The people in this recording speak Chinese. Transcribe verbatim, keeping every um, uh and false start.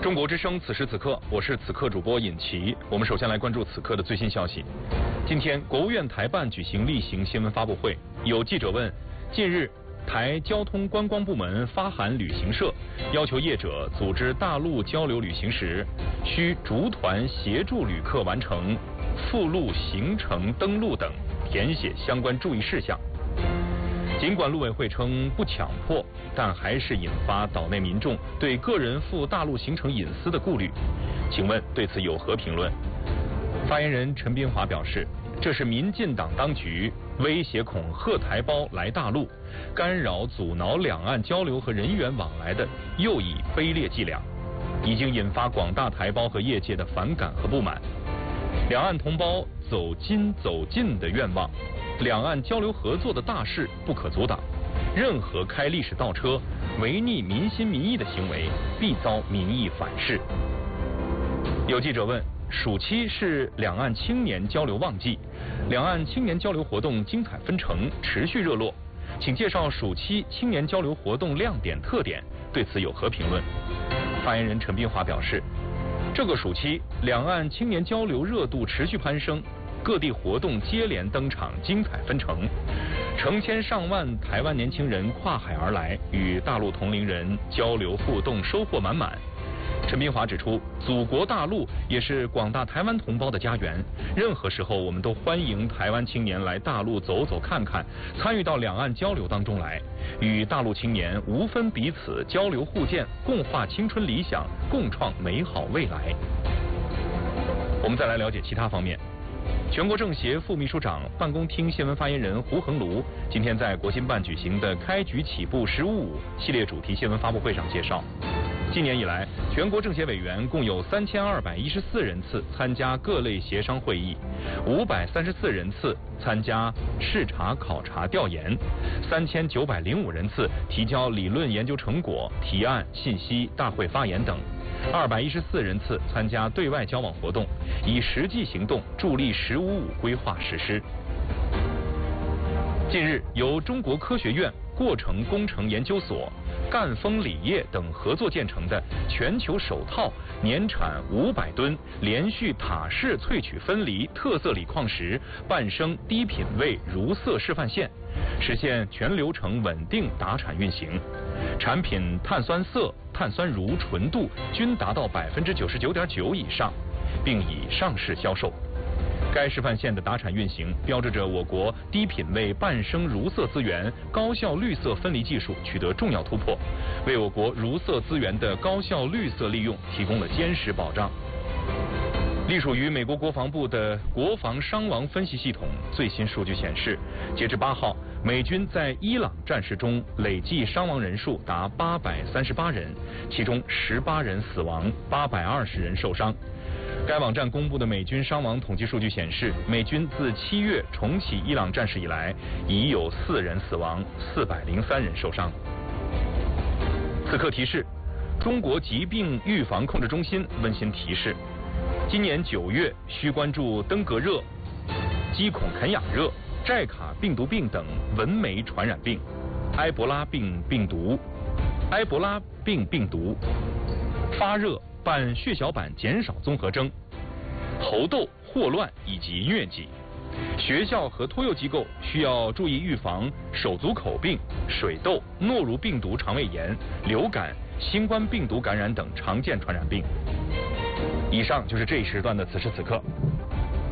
中国之声，此时此刻，我是此刻主播尹奇。我们首先来关注此刻的最新消息。今天，国务院台办举行例行新闻发布会，有记者问：近日，台交通观光部门发函旅行社，要求业者组织大陆交流旅行时，需逐团协助旅客完成附录行程登录等，填写相关注意事项。尽管陆委会称不强迫，但还是引发岛内民众对个人赴大陆行程隐私的顾虑。请问对此有何评论？发言人陈斌华表示，这是民进党当局威胁恐吓台胞来大陆，干扰阻挠两岸交流和人员往来的又一卑劣伎俩，已经引发广大台胞和业界的反感和不满。两岸同胞走近走近的愿望，两岸交流合作的大势不可阻挡，任何开历史倒车、违逆民心民意的行为，必遭民意反噬。有记者问：暑期是两岸青年交流旺季，两岸青年交流活动精彩纷呈，持续热络，请介绍暑期青年交流活动亮点特点，对此有何评论？发言人陈斌华表示，这个暑期，两岸青年交流热度持续攀升，各地活动接连登场，精彩纷呈，成千上万台湾年轻人跨海而来，与大陆同龄人交流互动，收获满满。陈斌华指出，祖国大陆也是广大台湾同胞的家园，任何时候我们都欢迎台湾青年来大陆走走看看，参与到两岸交流当中来，与大陆青年无分彼此，交流互鉴，共话青春理想，共创美好未来。我们再来了解其他方面。全国政协副秘书长、办公厅新闻发言人胡恒卢今天在国新办举行的开局起步十五五系列主题新闻发布会上介绍，今年以来，全国政协委员共有三千二百一十四人次参加各类协商会议，五百三十四人次参加视察考察调研，三千九百零五人次提交理论研究成果、提案、信息、大会发言等。二百一十四人次参加对外交往活动，以实际行动助力“十五五”规划实施。近日，由中国科学院过程工程研究所、赣锋锂业等合作建成的全球首套年产五百吨连续塔式萃取分离特色锂矿石半升低品位如色示范线，实现全流程稳定达产运行，产品碳酸色、碳酸乳纯度均达到百分之九十九点九以上，并已上市销售。该示范线的达产运行，标志着我国低品位半升如色资源高效绿色分离技术取得重要突破，为我国如色资源的高效绿色利用提供了坚实保障。隶属于美国国防部的国防伤亡分析系统最新数据显示，截至八号，美军在伊朗战事中累计伤亡人数达八百三十八人，其中十八人死亡，八百二十人受伤。该网站公布的美军伤亡统计数据显示，美军自七月重启伊朗战事以来，已有四人死亡，四百零三人受伤。此刻提示：中国疾病预防控制中心温馨提示，今年九月需关注登革热、鸡孔肯雅热、寨卡病毒病等蚊媒传染病、埃博拉病病毒、埃博拉病病毒、发热伴血小板减少综合征、猴痘、霍乱以及疟疾。学校和托幼机构需要注意预防手足口病、水痘、诺如病毒肠胃炎、流感、新冠病毒感染等常见传染病。以上就是这一时段的此时此刻。